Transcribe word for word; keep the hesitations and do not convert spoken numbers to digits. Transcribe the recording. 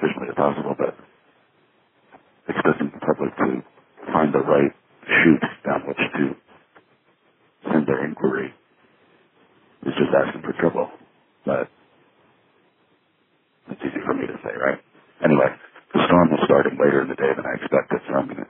efficiently as possible, but expecting the public to find the right chute down which to send their inquiry is just asking for trouble. But it's easy for me to say, right? Anyway, the storm is starting later in the day than I expected, so I'm going to